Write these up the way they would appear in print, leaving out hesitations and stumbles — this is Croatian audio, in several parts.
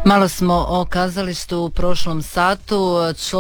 Malo smo o kazalištu u prošlom satu.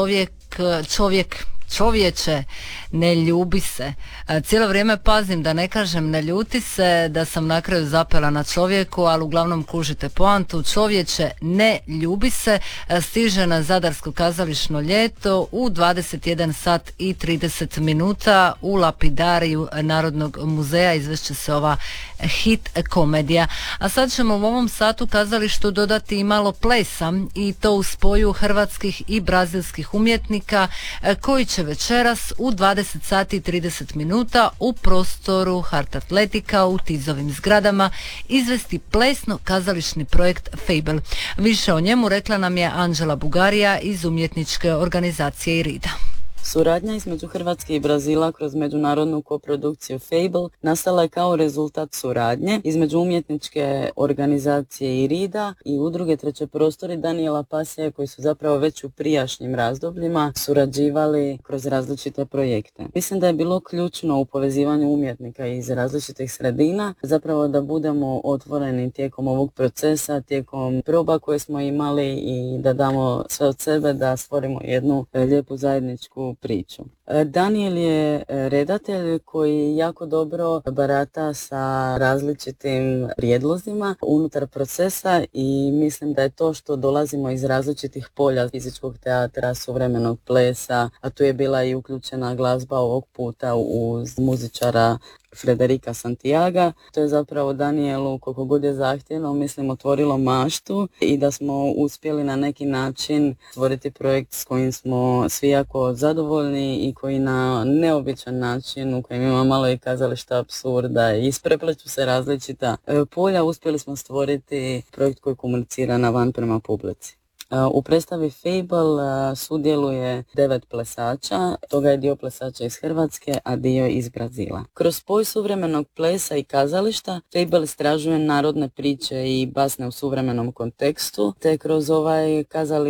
Čovječe, ne ljubi se. Cijelo vrijeme pazim da ne kažem ne ljuti se, da sam na kraju zapela na čovjeku, ali uglavnom kužite poantu. Čovječe, ne ljubi se stiže na Zadarsko kazališno ljeto u 21 sat i 30 minuta u Lapidariju Narodnog muzeja. Izvešće se ova hit komedija. A sad ćemo u ovom satu kazalištu dodati i malo plesa, i to u spoju hrvatskih i brazilskih umjetnika koji će večeras u 20 sati i 30 minuta u prostoru Hart Atletika u Tizovim zgradama izvesti plesno-kazališni projekt Fable. Više o njemu rekla nam je Anđela Bugarija iz umjetničke organizacije IRIDA. Suradnja između Hrvatske i Brazila kroz međunarodnu koprodukciju Fable nastala je kao rezultat suradnje između umjetničke organizacije IRIDA i udruge Treće prostori Daniela Pasija, koji su zapravo već u prijašnjim razdobljima surađivali kroz različite projekte. Mislim da je bilo ključno u povezivanju umjetnika iz različitih sredina, zapravo da budemo otvoreni tijekom ovog procesa, tijekom proba koje smo imali, i da damo sve od sebe da stvorimo jednu lijepu zajedničku priču. Daniel je redatelj koji jako dobro barata sa različitim prijedlozima unutar procesa, i mislim da je to što dolazimo iz različitih polja fizičkog teatra, suvremenog plesa, a tu je bila i uključena glazba ovog puta uz muzičara Frederika Santiaga. To je zapravo Danielu, koliko god je zahtjevno, mislim, otvorilo maštu, i da smo uspjeli na neki način stvoriti projekt s kojim smo svi jako zadovoljni i koji na neobičan način, u kojem ima malo i kazališta apsurda i isprepleću se različita polja, uspjeli smo stvoriti projekt koji komunicira na van prema publici. U predstavi Fable sudjeluje 9 plesača, toga je dio plesača iz Hrvatske, a dio iz Brazila. Kroz spoj suvremenog plesa i kazališta, Fable istražuje narodne priče i basne u suvremenom kontekstu, te kroz ovaj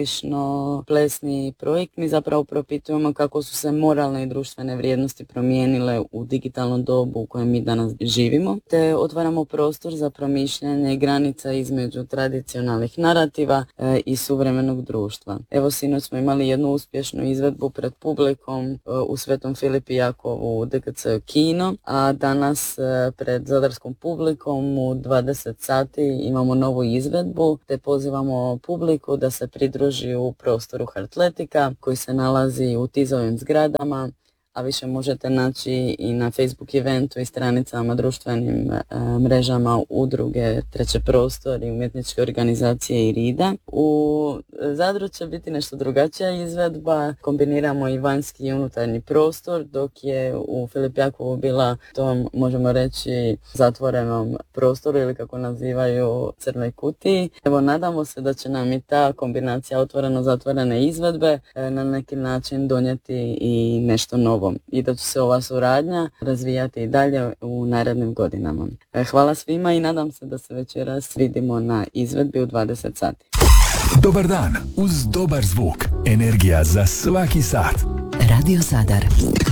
kazališno-plesni projekt mi zapravo propitujemo kako su se moralne i društvene vrijednosti promijenile u digitalnom dobu u kojem mi danas živimo, te otvaramo prostor za promišljanje granica između tradicionalnih narativa i suvremenog društva. Evo, sinoć smo imali jednu uspješnu izvedbu pred publikom u Svetom Filipu Jakovu u DKC Kino, a danas pred zadarskom publikom u 20 sati imamo novu izvedbu, te pozivamo publiku da se pridruži u prostoru Hartletika koji se nalazi u Tizovim zgradama, a više možete naći i na Facebook eventu i stranicama društvenim mrežama udruge Treće prostor i umjetničke organizacije IRIDA. U Zadru će biti nešto drugačija izvedba, kombiniramo i vanjski i unutarnji prostor, dok je u Filip Jakovu bila, to možemo reći, zatvorenom prostoru, ili kako nazivaju, crnoj kutiji. Evo, nadamo se da će nam i ta kombinacija otvoreno-zatvorene izvedbe na neki način donijeti i nešto novo, i da će se ova suradnja razvijati i dalje u narednim godinama. Hvala svima i nadam se da se večeras vidimo na izvedbi u 20 sati. Dobar dan uz dobar zvuk. Energija za svaki sat. Radio Zadar.